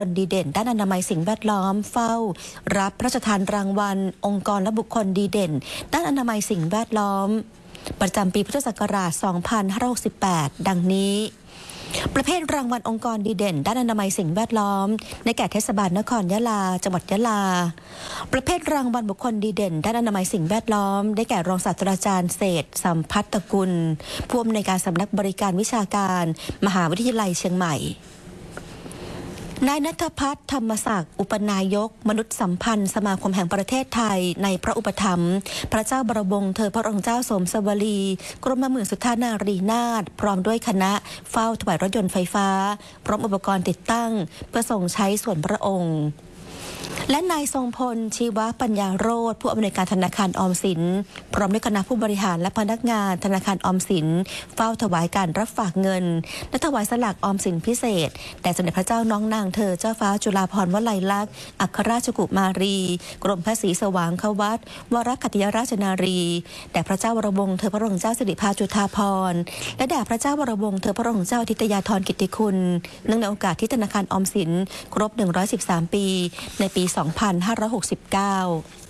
ดีเด่นด้านอนามัยสิ่งแวดล้อมเฝ้ารับพระราชทานรางวัลองค์กรและบุคคลดีเด่นด้านอนามัยสิ่งแวดล้อมประจำปีพุทธศักราช 2568 ดังนี้ประเภทรางวัลองค์กรดีเด่นด้านอนามัยสิ่งแวดล้อมในแก่เทศบาลนครยะลาจังหวัดยะลาประเภทรางวัลบุคคลดีเด่นด้านอนามัยสิ่งแวดล้อมได้แก่รองศาสตราจารย์เศรษฐ์สัมพัทธกุลผู้อำนวยการสำนักบริการวิชาการมหาวิทยาลัยเชียงใหม่นายณัฐพัฒน์ธรรมศักดิ์อุปนายกมนุษยสัมพันธ์สมาคมแห่งประเทศไทยในพระอุปถัมภ์พระเจ้าบรมวงศ์เธอพระองค์เจ้าสมสวลีกรมหมื่นสุทธานารีนาถพร้อมด้วยคณะเฝ้าถวายรถยนต์ไฟฟ้าพร้อมอุปกรณ์ติดตั้งเพื่อทรงใช้ส่วนพระองค์และนายทรงพลชีวปัญญาโรจน์ผู้อำนวยการธนาคารออมสินพร้อมด้วยคณะผู้บริหารและพนักงานธนาคารออมสินเฝ้าถวายการรับฝากเงินและถวายสลากออมสินพิเศษแด่สมเด็จพระเจ้าน้องนางเธอเจ้าฟ้าจุฬาภรณ์วลัยลักษณ์อัครราชกุมารีกรมพระศรีสว่างควัตรวรคัตยราชนารีแด่พระเจ้าวรวงศ์เธอพระองค์เจ้าสิริภาจุฑาภรณ์และแด่พระเจ้าวรวงศ์เธอพระองค์เจ้าทิตยาธรกิตติคุณเนื่องในโอกาสที่ธนาคารออมสินครบ113 ปีในปี 2569